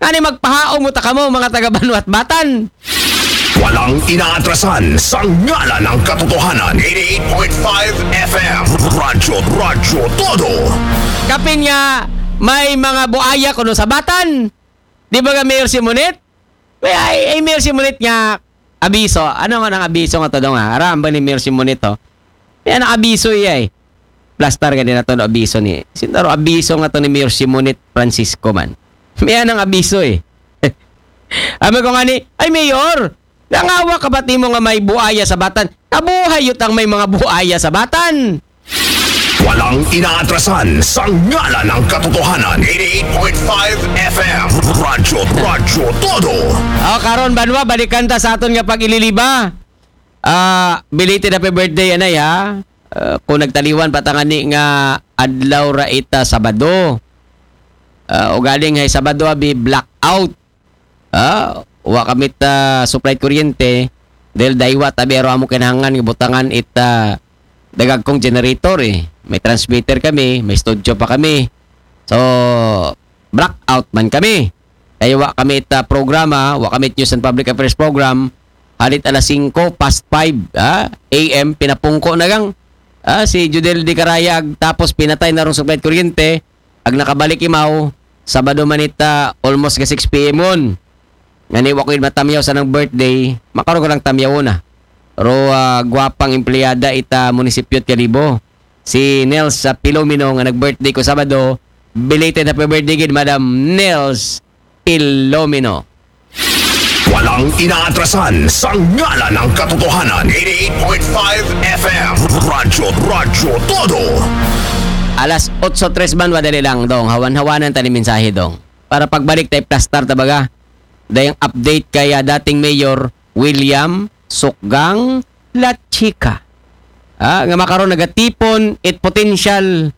Kani magpahaong mo ta kamo mga taga Banwa at Batan. Walang inaatrasan sa ngala ng katotohanan. 88.5 FM Radyo Todo. Kapin nga may mga buaya kuno sa Batan. Di ba nga Mayor Simonet? Ay Mayor Simonet nga abiso. Ano nga nang abiso nga to dong ha? Aram ba ni Mayor Simonet to? Yan ang abiso iya eh. Plaster ka din na to no abiso ni. Sintaro abiso nga to ni Mayor Simonet Francisco man. Yan ang abiso eh. Ami ko nga ni, ay Mayor, nangawa ka ba't mo nga may buaya sa Batan? Kabuhay yutang may mga buaya sa Batan. Walang inaatrasan sa ngala ng katotohanan. 88.5 FM Radyo Todo. Karon Banwa, balikan ta sa aton nga pag-ililiba. Belated happy birthday anay ha. Kung nagtaliwan patangani nga adlaw ra ita Sabado. O galing hay Sabado abi blackout. Wa kami ta supply kuryente dahil daywa tabi aro amo kinahanglan nga butangan ita dagag kong generator eh. May transmitter kami, may studio pa kami. So blackout man kami. Kaya wa kami ita programa, wa kami news and public affairs program. Halit alas 5 past 5 AM pinapungko na gang si Judel Di Carayag tapos pinatay na rong supply kuryente. Ag nakabalik imaw Sabado manita almost ka 6 PM on. Ngani wa ko matamyaw sa nang birthday, makaroon ko lang tamyaw na. Pero gwapang empleyada ita munisipyo Calibo. Si Nels Pilomino nga nag-birthday ko Sabado. Belated happy birthday gid Madam Nels Pilomino. Walang inaatrasan sa ngala ng katotohanan. 88.5 FM Radyo Todo. Alas 8:03 man wadali lang dong. Hawan-hawanan tani mensahe dong. Para pagbalik tay plaster tabaga. Dayang update kaya dating Mayor William Sukgang La Chica. Nga makaroon nagatipon it potential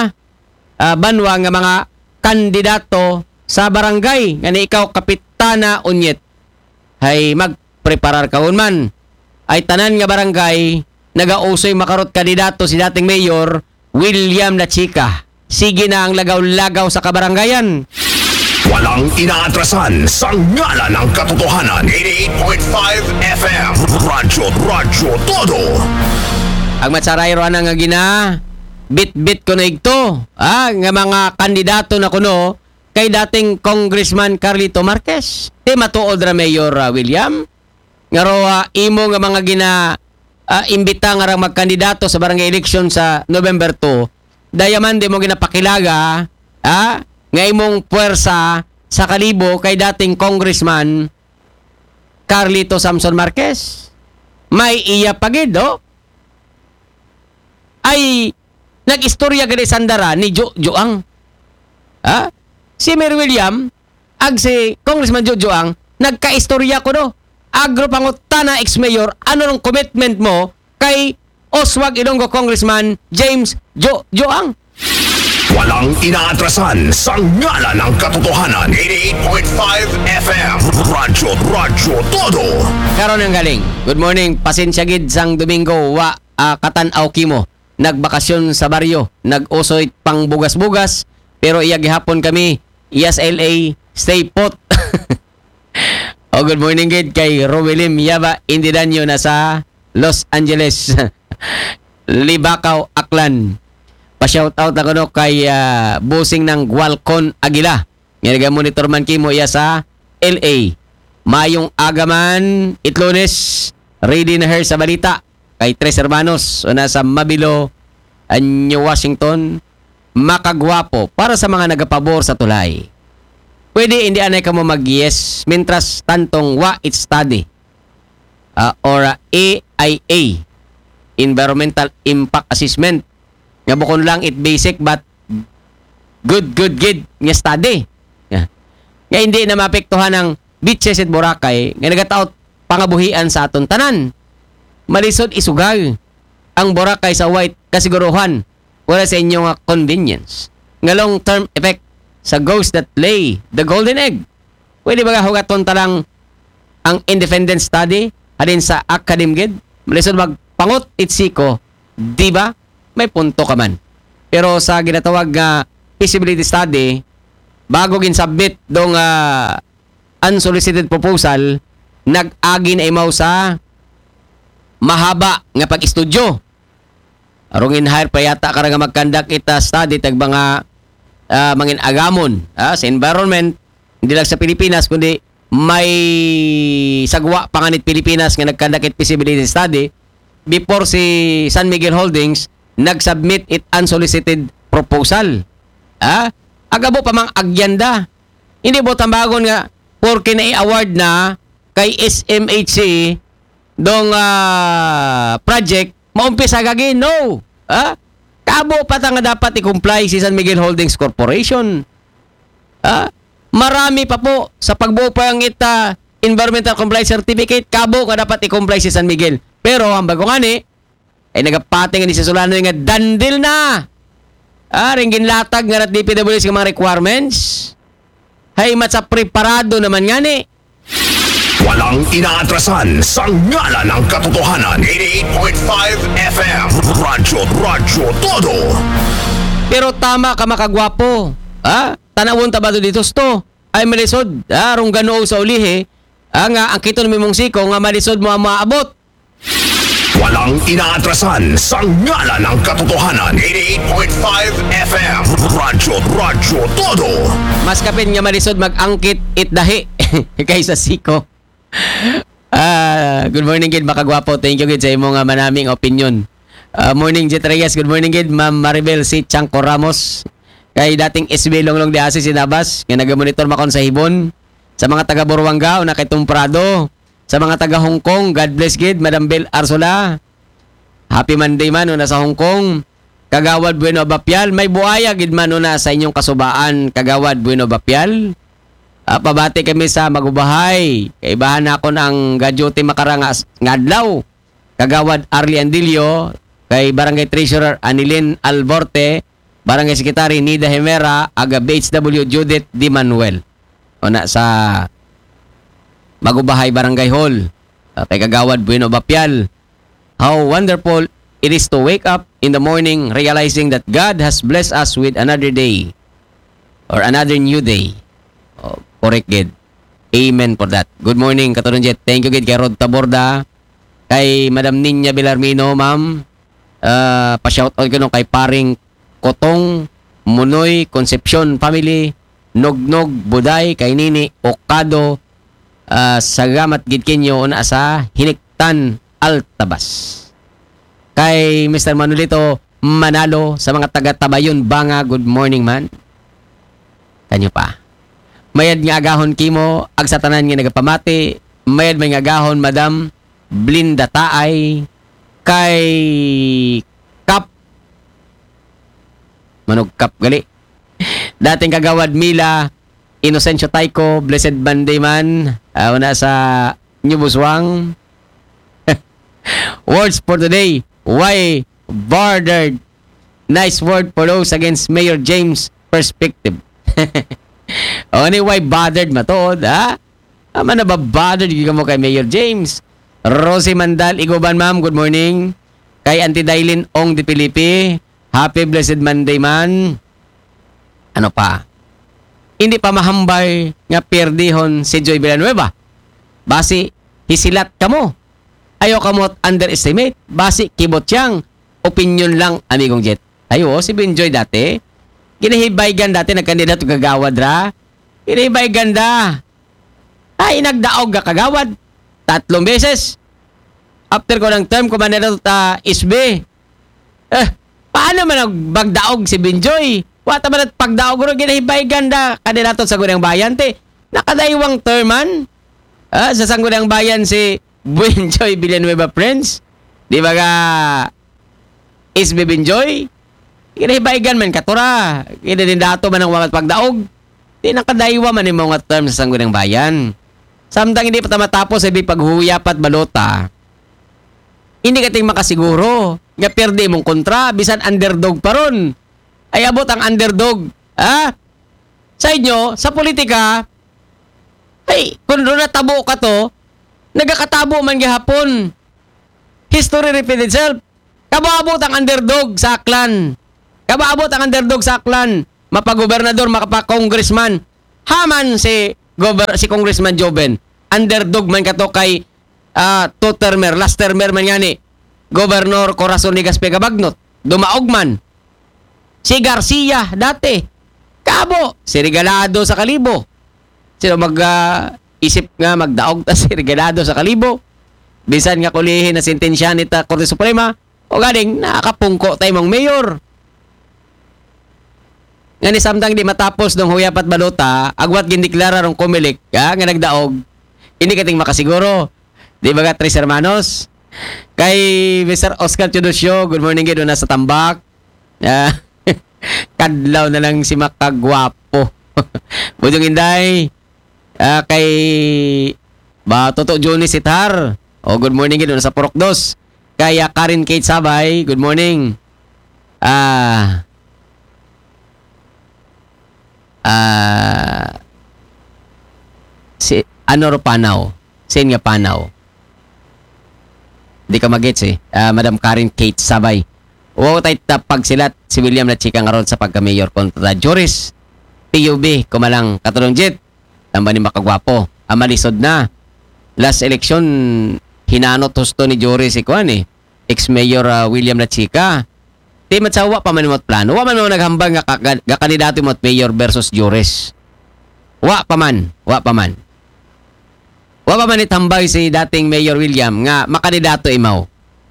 Banwa nga mga kandidato sa barangay nga ni ikaw kapitana unyet hay magpreparar kawon man ay tanan nga barangay nagausoy makarot kandidato si dating Mayor William La Chica. Sige na ang lagaw-lagaw sa kabarangayan. Walang inaatrasan sa ngala ng katotohanan. 88.5 FM Radyo Todo. Ang matsarayro na nga gina bit-bit ko na igto nga mga kandidato na kuno kay dating Congressman Carlito Marquez. Matuod ra Mayor William nga ro imo nga mga gina imbita nga ra magkandidato sa barangay election sa November 2. Dayaman di mo ginapakilaga nga imong puwersa sa Kalibo kay dating Congressman Carlito Samson Marquez. May iya pagid ay nag-istorya gani sandara ni Joang. Si Mayor William ag si Congressman Joang nagka-istorya ko agro pangutana ex-mayor ano nung commitment mo kay Oswag Ilonggo Congressman James Joang. Walang inaatrasan sa ngala ng katotohanan. 88.5 FM Radyo Todo. Karon ang galing. Good morning. Pasensya gid sang Domingo wa katanaw kimo. Nagbakasyon sa baryo, nag-usoy pang bugas-bugas pero iya gihapon kami. Yes LA, stay put. Good morning gid kay Rowelim Yaba Indidanyo na sa Los Angeles. Libakaw, Aklan. Pa-shoutout ako kay busing ng Gualcon Aguila. Nga monitor man kimo iya sa LA. Mayong agaman, Itlunes, ready na her sa balita. Kay Tres Hermanos, una sa Mabilo, New Washington, makagwapo para sa mga nagapabor sa tulay. Pwede hindi anay ka mo mag-yes mintras tantong wa it study or AIA, Environmental Impact Assessment. Nga bukon lang it basic but good nga study. Nga hindi na maapektuhan ng beaches at Boracay nga nagataot pangabuhian sa aton tanan. Malisod isugay ang Boracay sa white kasiguruhan wala sa inyong convenience. Nga long-term effect sa ghost that lay the golden egg. Pwede ba hugaton talang ang independent study halin sa academic? Malisod magpangot itsiko, di ba? May punto ka man. Pero sa ginatawag nga feasibility study, bago ginsubmit dong unsolicited proposal, nag-agi na imaw sa mahaba nga pag-estudyo. Arong in-hire pa yata ka nga mag-conduct ita study tag mga mangin agamon sa environment, hindi lang sa Pilipinas kundi may sagwa panganit Pilipinas nga nag-conduct it feasibility study before si San Miguel Holdings nag-submit it unsolicited proposal. Agabo pa mang agyanda. Hindi mo tambagon nga porke na i-award na kay SMHC dong project maumpisa gagi. No. Kabo pa ta nga dapat i-comply si San Miguel Holdings Corporation. Marami pa po sa pagbuo pa ang ita environmental compliance certificate, kabo nga dapat i-comply si San Miguel. Pero ang bago nga ni ay nagapating ni si Solano nga dandil na. Ringgin latag nga rat DPWS nga mga requirements. Hay matsa preparado naman nga ni. Walang inaatrasan sa ngala ng katotohanan. 88.5 FM Radyo Todo. Pero tama ka makagwapo. Tanawon ta ba dito sto? Ay malisod. Rong ganoo sa ulihe. Ang kiton mi mong siko nga malisod mo maabot. Walang inaatrasan sa ngala ng katotohanan. 88.5 FM Radyo Todo. Mas kapin nga malisod mag-angkit itdahi kaysa siko. Good morning gid makagwapo. Thank you gid sa imong manaming opinion. Morning Jet Reyes. Good morning gid Ma'am Maribel C. Chanco Ramos. Kay dating SB Longlong de Asi Sinabas nga nagamonitor makon sa Hibon. Sa mga taga Buruanga na kay Tumprado. Sa mga taga Hong Kong, God bless gid Madam Bel Arsola. Happy Monday man na sa Hong Kong. Kagawad Bueno Bapial, may buaya gid man na sa inyong kasubaan. Kagawad Bueno Bapial. Pabati kami sa Magubahay. Kaibahan ako ng gadyuti makarangas ngadlaw. Kagawad Arlie Andilio, kay Barangay Treasurer Anilin Alborte, Barangay Secretary Nida Hemera, aga BHW Judith Di Manuel. Una sa Magubahay Barangay Hall. Kay Kagawad Bueno Bapial. How wonderful it is to wake up in the morning realizing that God has blessed us with another day or another new day. Correct, gid. Amen for that. Good morning, Katuron Jet. Thank you, gid, kay Rod Taborda. Kay Madam Ninya Belarmino, ma'am. Pa-shoutout ko nung kay paring Kotong, Munoy, Concepcion Family, Nognog, Buday, kay Nini, Okado, Sagamat gid kinyo una sa Hiniktan, Altabas. Kay Mr. Manolito Manalo sa mga taga-Tabayon, Banga, good morning, man. Kanyo pa. Mayad nga agahon kimo, ag sa tanan nga nagapamati. Mayad may nga agahon, Madam Blinda Taay. Kay Kap. Manog Kap gali. Dating kagawad Mila, Inocencio Taiko, Blessed Monday man. Una sa New Buswang. Words for today. Why bordered? Nice word for those against Mayor James' perspective. Why bothered matood, ha? Man na ba bothered yung mo kay Mayor James? Rosie Mandal, Iguban, ma'am, good morning. Kay Auntie Dailin Ong de Pilipi, happy blessed Monday, man. Ano pa? Hindi pa mahambay nga perdihon si Joy Villanueva. Basi, hisilat ka mo. Ayaw ka mo underestimate. Basi, kibot siyang. Opinion lang, amigong Jet. Ayo, si Benjoy dati. Ginahibay-gan dati nagkandidato kagawad ra. Ginahibay-gan da. Ay, nagdaog ka kagawad. 3 beses. After ko ng term, kumandato ta SB. Paano man nagbagdaog si Benjoy? Wata man at pagdaog ro ginahibay-gan da. Kandidato sa Gunang Bayan, te. Nakadaywang terman. Sa Sangguniang Bayan si Benjoy Villanueva Prince. Di ba ka SB Benjoy? Kinahibaigan man katura. Kinadindato man ang mga pagdaog. Di nakadaywa man yung mga term sa Sangguniang Bayan. Samtang hindi pa matapos ay paghuya pat balota. Hindi ka ting makasiguro. Nga perde mong kontra. Bisan underdog pa ron. Ay abot ang underdog. Sa inyo, sa politika, ay, kung doon natabo ka to, nagakatabo man gihapon. History repeat itself. Kabaabot ang underdog sa aklan. Kabaabot ang underdog sa aklan. mapagobernador, makapa-congressman. Haman si Congressman Joven. Underdog man kato kay two-termer, last termer man yani. Gobernador Corazon Legazpi Gabagnot. Dumaog man. Si Garcia dati. Kabo. Si Regalado sa Kalibo. Sino isip nga magdaog ta si Regalado sa Kalibo. Bisan nga kulihin na sentensya nita Korte Suprema. O galing, nakakapungko tayo mong mayor. Nga ni samtang di matapos nung huyapat balota, agwat gindeklara rong Comelec, nga nagdaog, hindi kating makasiguro. Di ba ka, Tres Hermanos? Kay Mr. Oscar Chudosyo, good morning gid, nasa Tambak. Kadlaw na lang si makagwapo. Budong Inday. Kay Toto Johnny Sitar. Good morning gid, nasa Purok 2. Kay Karen Kate Sabay, good morning. Si Anor Panaw. Sin nga Panaw. Di ka magets eh. Madam Karen Kate Sabay. Wow, tayo pagsilat si William na chika nga ron sa pagka-mayor kontra Joris. PUB, kumalang katulong jet. Tamba ni makagwapo. Malisod na. Last election, hinanot husto ni Joris ikuan eh. Ex-mayor William na chika. Di matsawa pa man mo plano. Wa man mo naghambang nga kandidato mo mayor versus Joris. Wa pa man. Wa pa man itambay si dating Mayor William nga makandidato imaw.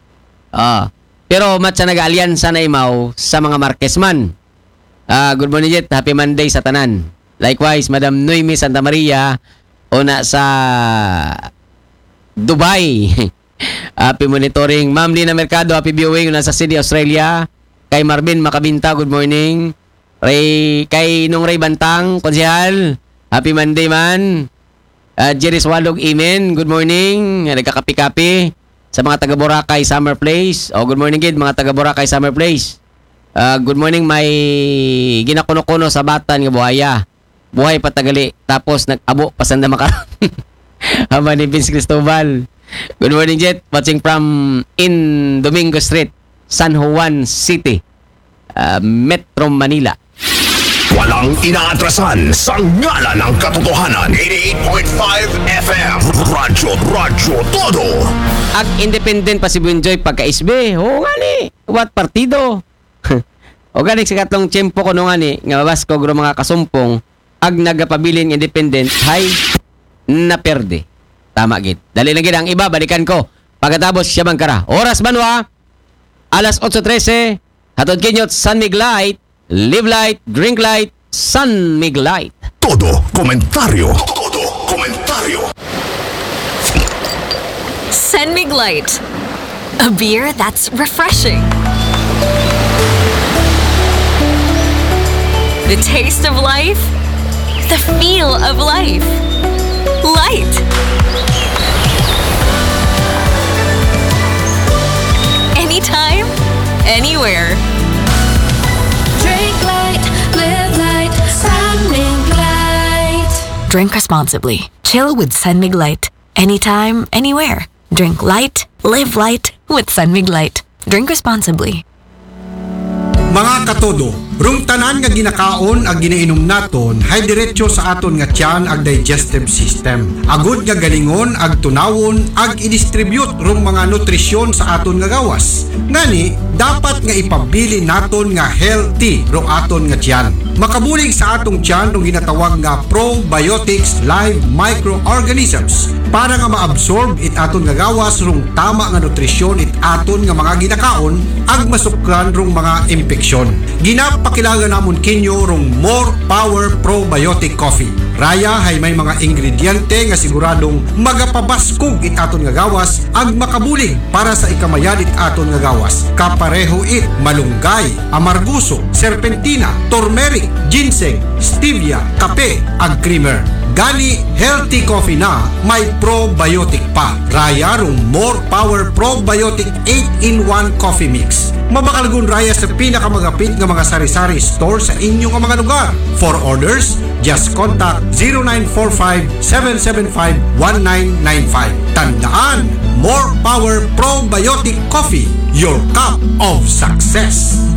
Pero matsa nag-alyansa na imaw sa mga Marquesman. Good morning Jet. Happy Monday sa tanan. Likewise, Madam Noemi Santa Maria una sa Dubai. Happy monitoring. Ma'am Lina Mercado, happy viewing na sa Sydney, Australia. Kay Marvin Makabinta, good morning. Kay Nung Ray Bantang, konsehal. Happy Monday man. Jerry Swalog, amen. Good morning. Nagkakapi-kapi sa mga taga Boracay Summer Place. Good morning gid mga taga Boracay Summer Place. Good morning, may ginakuno-kuno sa batan nga buhaya. Buhay patagali. Tapos nag-abo pasanda makaron. Hama ni Vince Cristobal. Good morning, Jet. Watching from in Domingo Street, San Juan City, Metro Manila. Walang inaatrasan sa ngala ng katotohanan. 88.5 FM Radyo Todo. Ag independent pa si Buenjoy pagka-SB. Oo nga ni. What partido? O galing sa katong tiyempo ko nung nga ni, nga babas ko gro mga kasumpong, ag nagapabilin independent, hay, naperde. Tama gid. Dali lang gid ang iba, balikan ko. Pagkatapos siya bangkara. Oras banwa, alas 8:13, hatod kinyot San Mig Light, live light, drink light, San Mig Light. Todo komentaryo. Todo komentaryo. San Mig Light. A beer that's refreshing. The taste of life. The feel of life. Light. Anytime, anywhere. Drink light, live light, San Mig Light. Drink responsibly. Chill with San Mig Light. Anytime, anywhere. Drink light, live light with San Mig Light. Drink responsibly. Mga katodo, rung tanan nga ginakaon ag ginainom naton hay diretso sa aton nga tiyan ag digestive system. Agud nga galingon ag tunawon ag i-distribute rung mga nutrisyon sa aton nga gawas. Ngani, dapat nga ipabili naton nga healthy rung aton nga tiyan. Makabulig sa atong tiyan rung ginatawag nga probiotics live microorganisms para nga maabsorb it aton nga gawas rung tama nga nutrisyon it aton nga mga ginakaon ag masukran rung mga infeksyon. Ginapakilala namon kinyo rung More Power Probiotic Coffee. Raya hay may mga ingrediente nga siguradong magapabaskog it aton nga gawas ag makabulig para sa ikamayan it aton nga gawas. Kapareho it malunggay, amarguso, serpentina, turmeric, ginseng, stevia, kape ag creamer. Gani healthy coffee na may probiotic pa. Raya rung More Power Probiotic 8-in-1 Coffee Mix. Mabakalgun raya sa pinakamagapit nga mga sari-sari store sa inyong mga lugar. For orders, just contact 0945-775-1995. Tandaan, More Power Probiotic Coffee, your cup of success.